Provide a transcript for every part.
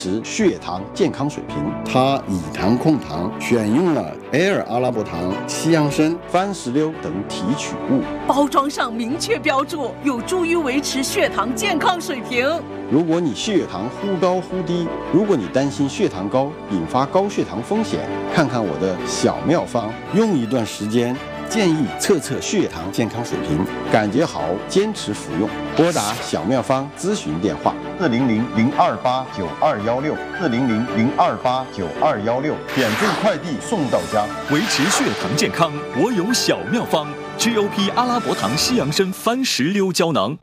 血糖健康水平。 它以糖控糖，选用了埃尔阿拉伯糖、西洋参、 番石榴等提取物， 包装上明确标注，有助于维持血糖健康水平。 如果你血糖忽高忽低，如果你担心血糖高引发高血糖风险，看看我的小妙方，用一段时间。建议测测血糖健康水平，感觉好坚持服用。拨打小妙方咨询电话：400-028-9216，400-028-9216，免费快递送到家。 维持血糖健康，我有小妙方 ：GOP 阿拉伯糖西洋参番石榴胶囊。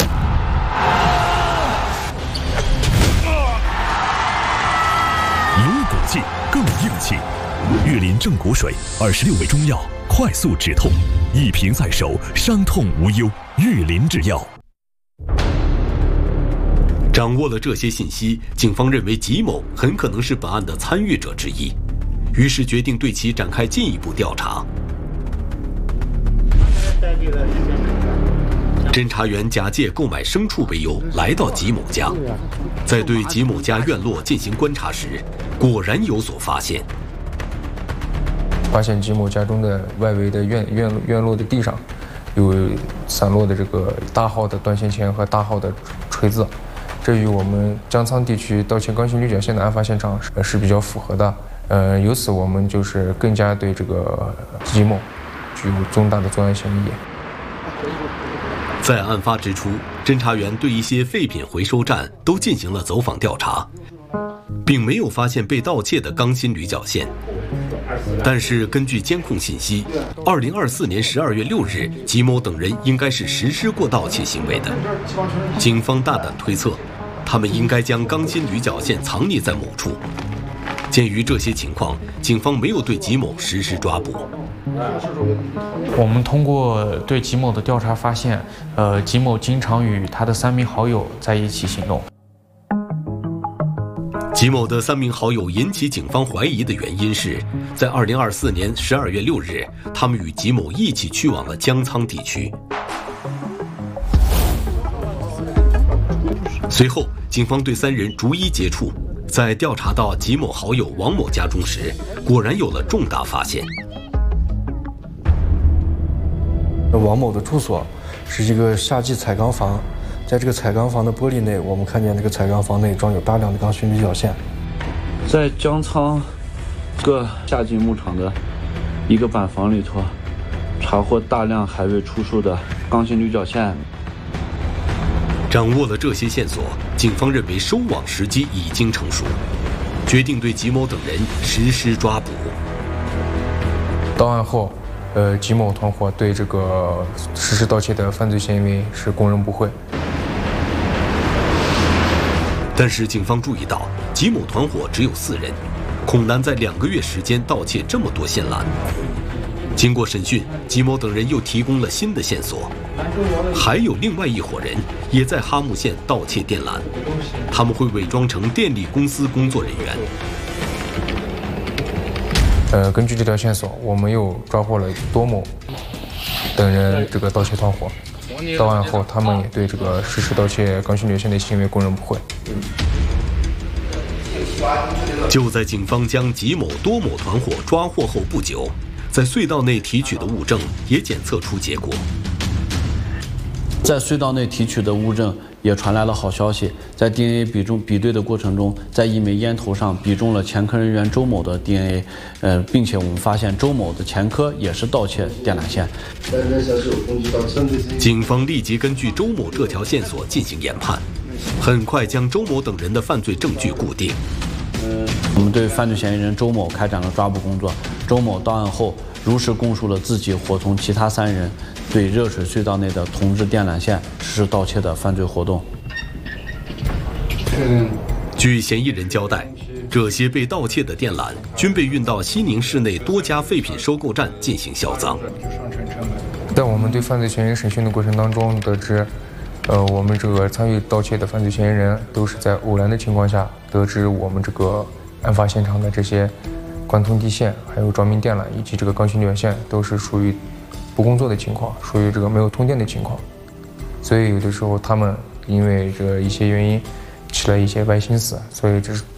有骨气更硬气，岳林正骨水26味中药。快速止痛，一瓶在手，伤痛无忧。岳林制药。 掌握了这些信息，警方认为吉某很可能是本案的参与者之一，于是决定对其展开进一步调查。侦查员假借购买牲畜为由来到吉某家，在对吉某家院落进行观察时，果然有所发现。 发现吉某家中的外围的院落的地上，有散落的这个大号的断线钳和大号的锤子，这与我们江沧地区盗窃钢筋铝角线的案发现场是比较符合的。由此我们就是更加对这个吉某具有重大的作案嫌疑。 在案发之初，侦查员对一些废品回收站都进行了走访调查，并没有发现被盗窃的钢筋铝角线。但是根据监控信息，2024年12月6日，吉某等人应该是实施过盗窃行为的。警方大胆推测，他们应该将钢筋铝角线藏匿在某处。鉴于这些情况，警方没有对吉某实施抓捕。 我们通过对吉某的调查发现，吉某经常与他的3名好友在一起行动。 吉某的3名好友引起警方怀疑的原因是，在2024年12月6日，他们与吉某一起去往了江沧地区。随后，警方对3人逐一接触，在调查到吉某好友王某家中时，果然有了重大发现。 王某的住所是一个夏季采钢房，在这个采钢房的玻璃内，我们看见这个采钢房内装有大量的钢筋铝角线。 在江沧各夏季牧场的一个板房里头，查获大量还未出售的钢筋铝角线。 掌握了这些线索，警方认为收网时机已经成熟，决定对吉某等人实施抓捕。 到案后，吉某团伙对这个实施盗窃的犯罪嫌疑为是供认不讳。 但是警方注意到，吉某团伙只有4人，恐难在2个月时间盗窃这么多线缆。经过审讯，吉某等人又提供了新的线索，还有另外一伙人也在哈木县盗窃电缆，他们会伪装成电力公司工作人员。 根据这条线索，我们又抓获了多某等人这个盗窃团伙。到案后，他们也对这个实施盗窃钢筋铝线的行为供认不讳。 就在警方将吉某、多某团伙抓获后不久，在隧道内提取的物证也检测出结果。 在隧道内提取的物证也传来了好消息，在 DNA 比对的过程中，在一枚烟头上比中了前科人员周某的 DNA， 并且我们发现周某的前科也是盗窃电缆线。 警方立即根据周某这条线索进行研判，很快将周某等人的犯罪证据固定。 我们对犯罪嫌疑人周某开展了抓捕工作。周某到案后，如实供述了自己伙同其他3人对热水隧道内的铜制电缆线实施盗窃的犯罪活动。 据嫌疑人交代，这些被盗窃的电缆均被运到西宁市内多家废品收购站进行销赃。 在我们对犯罪嫌疑人审讯的过程当中得知，我们这个参与盗窃的犯罪嫌疑人都是在偶然的情况下得知我们这个案发现场的这些贯通地线，还有照明电缆以及这个钢筋铝角线都是属于不工作的情况，属于这个没有通电的情况，所以有的时候他们因为这一些原因起了一些歪心思，所以这是